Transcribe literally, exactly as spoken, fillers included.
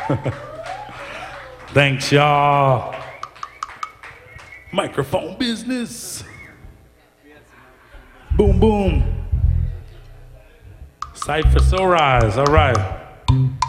Thanks, y'all. Microphone business. Boom, boom. Cypher So Rise, all right.